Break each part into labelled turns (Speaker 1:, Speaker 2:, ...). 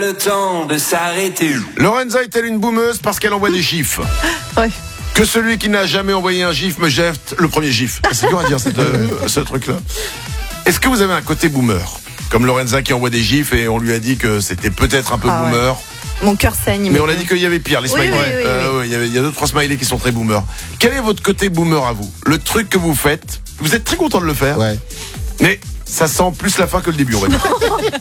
Speaker 1: Le temps de s'arrêter.
Speaker 2: Lorenza est-elle une boumeuse parce qu'elle envoie des gifs?
Speaker 3: Ouais.
Speaker 2: Que celui qui n'a jamais envoyé un gif me jette le premier gif. C'est dur à dire ce truc-là. Est-ce que vous avez un côté boomer? Comme Lorenza qui envoie des gifs et on lui a dit que c'était peut-être un peu boomer.
Speaker 3: Ouais. Mon cœur saigne.
Speaker 2: Mais on a dit qu'il y avait pire, les smileys.
Speaker 3: Oui.
Speaker 2: Il y a 2-3 smileys qui sont très boomer. Quel est votre côté boomer à vous? Le truc que vous faites, vous êtes très content de le faire.
Speaker 4: Ouais.
Speaker 2: Mais ça sent plus la fin que le début, on va dire.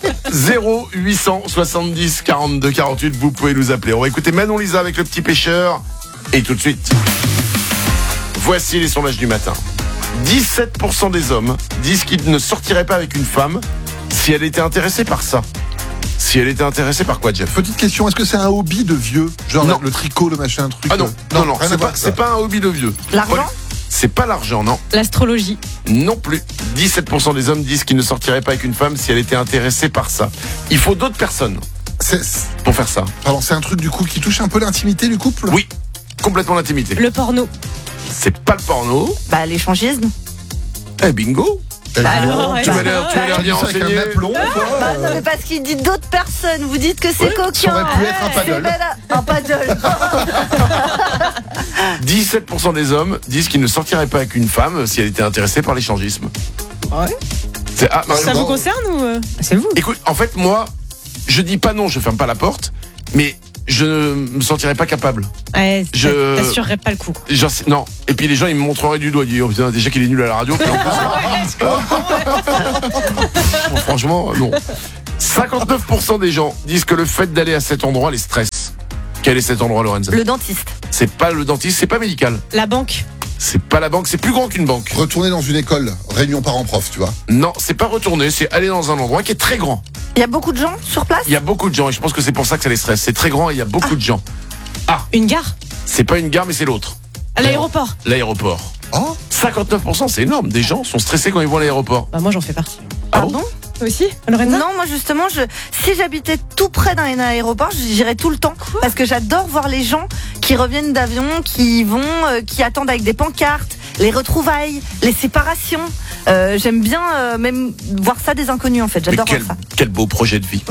Speaker 2: 0870 42 48, vous pouvez nous appeler. On va écouter Manon Lisa avec le petit pêcheur. Et tout de suite, voici les sondages du matin. 17% des hommes disent qu'ils ne sortiraient pas avec une femme si elle était intéressée par ça. Si elle était intéressée par quoi, Jeff?
Speaker 4: Petite question, est-ce que c'est un hobby de vieux? Genre
Speaker 2: Non.
Speaker 4: le tricot, le machin, un truc?
Speaker 2: Ah non,
Speaker 4: rien à voir avec ça.
Speaker 2: c'est pas un hobby de vieux.
Speaker 3: L'argent?
Speaker 2: C'est pas l'argent, non.
Speaker 5: L'astrologie.
Speaker 2: Non plus. 17% des hommes disent qu'ils ne sortiraient pas avec une femme si elle était intéressée par ça. Il faut d'autres personnes pour faire ça.
Speaker 4: Pardon, c'est un truc du coup qui touche un peu l'intimité du couple?
Speaker 2: Oui, complètement l'intimité.
Speaker 5: Le porno.
Speaker 2: C'est pas le porno.
Speaker 3: Bah, l'échangisme.
Speaker 2: Eh, bingo.
Speaker 5: Alors,
Speaker 2: Tu vas l'air bien
Speaker 4: avec un
Speaker 2: renseigné.
Speaker 4: aplomb, quoi.
Speaker 3: Bah, non, mais parce qu'il dit d'autres personnes. Vous dites que c'est coquin.
Speaker 4: ça aurait pu être un
Speaker 3: C'est
Speaker 4: paddle.
Speaker 3: belle- Un paddle.
Speaker 2: 17% des hommes disent qu'ils ne sortiraient pas avec une femme si elle était intéressée par l'échangisme.
Speaker 5: Ouais.
Speaker 2: Marie,
Speaker 5: Ça vous concerne ou c'est vous?
Speaker 2: écoute, en fait, moi, je dis pas non, je ferme pas la porte, mais je me sentirais pas capable.
Speaker 5: Ouais,
Speaker 2: Je-
Speaker 5: t'assurerais pas le coup.
Speaker 2: Genre, non. Et puis les gens, ils me montreraient du doigt. Ils disent, oh, putain, déjà qu'il est nul à la radio. Puis en plus, bon, franchement, non. 59% des gens disent que le fait d'aller à cet endroit les stresse. Quel est cet endroit, Lorenza?
Speaker 3: Le dentiste.
Speaker 2: C'est pas le dentiste, c'est pas médical.
Speaker 5: La banque.
Speaker 2: C'est pas la banque, c'est plus grand qu'une banque.
Speaker 4: Retourner dans une école, réunion parents-prof, tu vois.
Speaker 2: Non, c'est pas retourner, c'est aller dans un endroit qui est très grand.
Speaker 3: Il y a beaucoup de gens sur place?
Speaker 2: Il y a beaucoup de gens et je pense que c'est pour ça que ça les stresse. C'est très grand et il y a beaucoup de gens.
Speaker 5: Une gare.
Speaker 2: C'est pas une gare, mais c'est l'autre.
Speaker 5: À l'aéroport.
Speaker 2: L'aéroport.
Speaker 4: Oh,
Speaker 2: 59%, c'est énorme. Des gens sont stressés quand ils vont à l'aéroport.
Speaker 5: Bah, moi, j'en fais partie.
Speaker 2: Ah
Speaker 3: Ah
Speaker 2: bon
Speaker 3: bon?
Speaker 5: Toi aussi, Lorenza?
Speaker 3: Non, moi justement, si j'habitais tout près d'un aéroport, j'irais tout le temps. Parce que j'adore voir les gens qui reviennent d'avion, qui vont, qui attendent avec des pancartes, les retrouvailles, les séparations. J'aime bien même voir ça des inconnus en fait.
Speaker 2: Mais
Speaker 3: J'adore voir ça.
Speaker 2: quel beau projet de vie.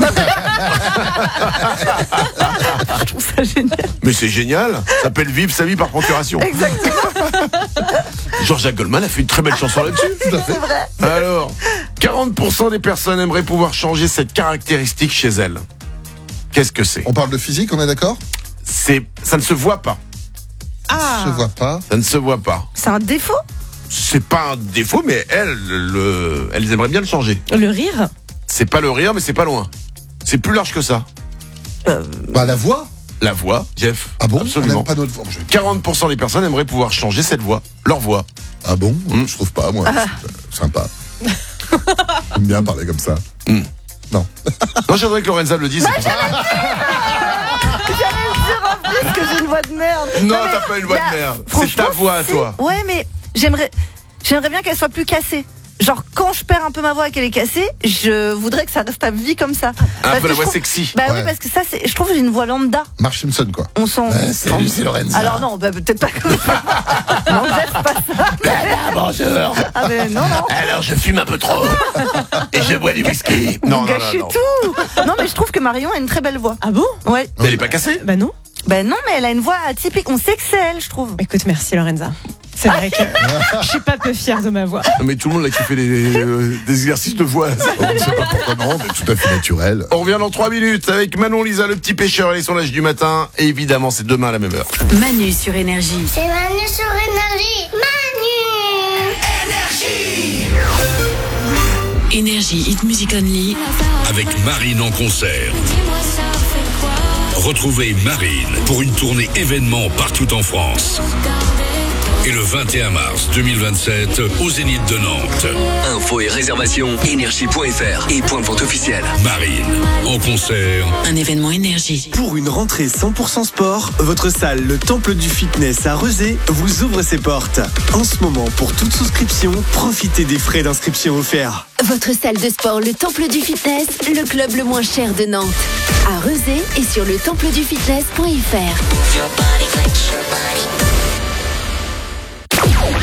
Speaker 3: Je trouve ça génial.
Speaker 2: Mais c'est génial. Ça s'appelle vivre sa vie par procuration.
Speaker 3: Exactement.
Speaker 2: Jean-Jacques Goldman a fait une très belle chanson là-dessus.
Speaker 3: C'est vrai.
Speaker 2: Alors, 40% des personnes aimeraient pouvoir changer cette caractéristique chez elles. Qu'est-ce que c'est?
Speaker 4: on parle de physique, on est d'accord?
Speaker 2: Ça ne se voit pas.
Speaker 5: Ah.
Speaker 4: Je vois pas.
Speaker 2: Ça ne se voit pas.
Speaker 3: C'est un défaut?
Speaker 2: C'est pas un défaut, mais elles aimeraient bien le changer.
Speaker 5: Le rire.
Speaker 2: C'est pas le rire, mais c'est pas loin. C'est plus large que ça.
Speaker 4: Bah la voix.
Speaker 2: La voix, Jeff.
Speaker 4: Ah bon? On
Speaker 2: Absolument.
Speaker 4: n'aime pas notre voix.
Speaker 2: 40% des personnes aimeraient pouvoir changer cette voix. Leur voix.
Speaker 4: Ah bon? Je trouve pas, moi. C'est sympa. J'aime bien parler comme ça. Non.
Speaker 2: Non, j'aimerais que Lorenza le dise. c'est pour ça.
Speaker 3: Parce que j'ai une voix de merde.
Speaker 2: Non,
Speaker 3: mais
Speaker 2: t'as pas une voix de
Speaker 3: là,
Speaker 2: merde. C'est
Speaker 3: franchement,
Speaker 2: ta voix à
Speaker 3: c'est-
Speaker 2: toi.
Speaker 3: Ouais, mais j'aimerais bien qu'elle soit plus cassée. Genre, quand je perds un peu ma voix et qu'elle est cassée, je voudrais que ça reste à vie comme ça.
Speaker 2: Un
Speaker 3: Parce
Speaker 2: peu
Speaker 3: que
Speaker 2: la
Speaker 3: je
Speaker 2: voix
Speaker 3: trouve-
Speaker 2: sexy.
Speaker 3: Bah oui,
Speaker 4: Ouais.
Speaker 3: parce que ça, je trouve que j'ai une voix lambda.
Speaker 4: Marge Simpson, quoi.
Speaker 3: On sent.
Speaker 4: Salut, c'est Lorenza.
Speaker 3: Alors non, bah, peut-être pas comme ça. Non, Jeff, pas ça.
Speaker 2: Bonjour.
Speaker 3: Ah ben non, non.
Speaker 2: Alors, je fume un peu trop. Et je bois du whisky. Non,
Speaker 3: Vous gâchez tout. Non, mais je trouve que Marion a une très belle voix.
Speaker 5: Ah bon?
Speaker 3: Ouais.
Speaker 2: Mais elle est pas cassée.
Speaker 5: Bah non.
Speaker 3: Ben non, mais elle a une voix atypique. On sait que c'est elle, je trouve.
Speaker 5: Écoute, merci Lorenza. C'est vrai que je suis pas peu fière de ma voix.
Speaker 2: Non, mais tout le monde a kiffé des exercices de voix.
Speaker 4: On ne sait pas pourquoi non, mais tout à fait naturel.
Speaker 2: On revient dans 3 minutes avec Manon Lisa, le petit pêcheur et les sondages du matin. Et évidemment, c'est demain à la même heure.
Speaker 6: Manu sur Énergie.
Speaker 7: C'est Manu sur Énergie. Manu.
Speaker 6: Énergie Hit Music Only.
Speaker 8: Avec Marine en concert. Retrouvez Marine pour une tournée événement partout en France. Et le 21 mars 2027 au Zénith de Nantes.
Speaker 1: Infos et réservations, énergie.fr et point de vente officiel.
Speaker 8: Marine en concert.
Speaker 6: Un événement Énergie.
Speaker 9: Pour une rentrée 100% sport, votre salle, le Temple du Fitness à Rezé, vous ouvre ses portes. En ce moment, pour toute souscription, profitez des frais d'inscription offerts.
Speaker 10: Votre salle de sport, le Temple du Fitness, le club le moins cher de Nantes. À Rezé et sur le templedufitness.fr.